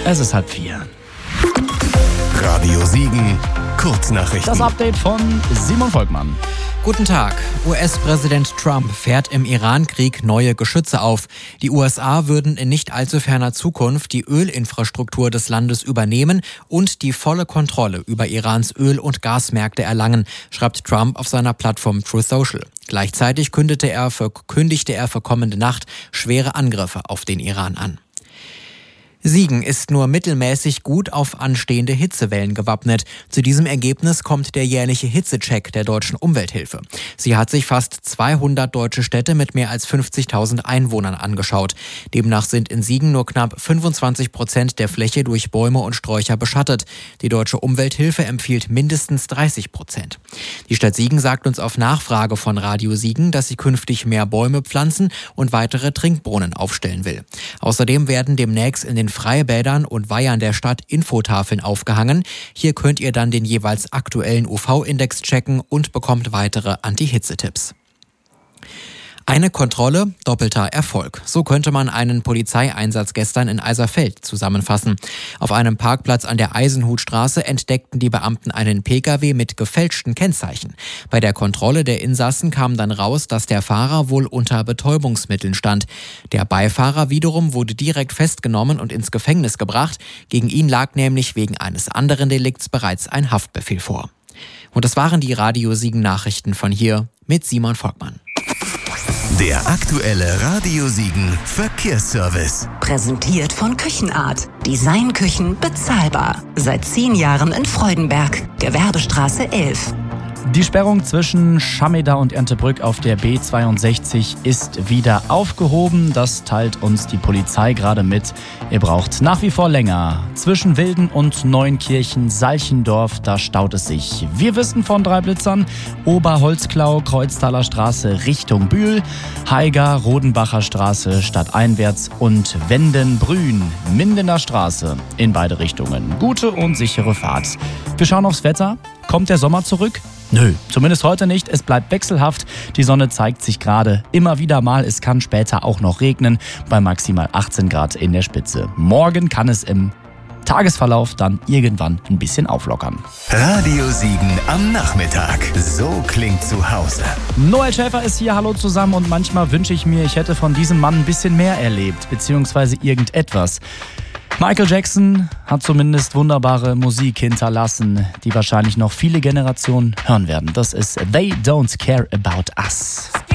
Es ist 3:30. Radio Siegen, Kurznachrichten. Das Update von Simon Volkmann. Guten Tag. US-Präsident Trump fährt im Iran-Krieg neue Geschütze auf. Die USA würden in nicht allzu ferner Zukunft die Ölinfrastruktur des Landes übernehmen und die volle Kontrolle über Irans Öl- und Gasmärkte erlangen, schreibt Trump auf seiner Plattform Truth Social. Gleichzeitig kündigte er für kommende Nacht schwere Angriffe auf den Iran an. Siegen ist nur mittelmäßig gut auf anstehende Hitzewellen gewappnet. Zu diesem Ergebnis kommt der jährliche Hitzecheck der Deutschen Umwelthilfe. Sie hat sich fast 200 deutsche Städte mit mehr als 50.000 Einwohnern angeschaut. Demnach sind in Siegen nur knapp 25% der Fläche durch Bäume und Sträucher beschattet. Die Deutsche Umwelthilfe empfiehlt mindestens 30%. Die Stadt Siegen sagt uns auf Nachfrage von Radio Siegen, dass sie künftig mehr Bäume pflanzen und weitere Trinkbrunnen aufstellen will. Außerdem werden demnächst in den Freibädern und Weihern der Stadt Infotafeln aufgehangen. Hier könnt ihr dann den jeweils aktuellen UV-Index checken und bekommt weitere Anti-Hitze-Tipps. Eine Kontrolle, doppelter Erfolg. So könnte man einen Polizeieinsatz gestern in Eiserfeld zusammenfassen. Auf einem Parkplatz an der Eisenhutstraße entdeckten die Beamten einen Pkw mit gefälschten Kennzeichen. Bei der Kontrolle der Insassen kam dann raus, dass der Fahrer wohl unter Betäubungsmitteln stand. Der Beifahrer wiederum wurde direkt festgenommen und ins Gefängnis gebracht. Gegen ihn lag nämlich wegen eines anderen Delikts bereits ein Haftbefehl vor. Und das waren die Radio Siegen Nachrichten von hier mit Simon Volkmann. Der aktuelle Radio Siegen Verkehrsservice. Präsentiert von Küchenart. Designküchen bezahlbar. Seit 10 Jahren in Freudenberg. Gewerbestraße 11. Die Sperrung zwischen Schameda und Erndtebrück auf der B62 ist wieder aufgehoben. Das teilt uns die Polizei gerade mit. Ihr braucht nach wie vor länger. Zwischen Wilden und Neunkirchen, Salchendorf, da staut es sich. Wir wissen von 3 Blitzern. Oberholzklau, Kreuztaler Straße Richtung Bühl, Haiger, Rodenbacher Straße stadteinwärts und Wendenbrünn, Mindener Straße in beide Richtungen. Gute und sichere Fahrt. Wir schauen aufs Wetter. Kommt der Sommer zurück? Nö, zumindest heute nicht. Es bleibt wechselhaft. Die Sonne zeigt sich gerade immer wieder mal. Es kann später auch noch regnen bei maximal 18 Grad in der Spitze. Morgen kann es im Tagesverlauf dann irgendwann ein bisschen auflockern. Radio Siegen am Nachmittag. So klingt zu Hause. Noel Schäfer ist hier, hallo zusammen, und manchmal wünsche ich mir, ich hätte von diesem Mann ein bisschen mehr erlebt, beziehungsweise irgendetwas. Michael Jackson hat zumindest wunderbare Musik hinterlassen, die wahrscheinlich noch viele Generationen hören werden. Das ist They Don't Care About Us.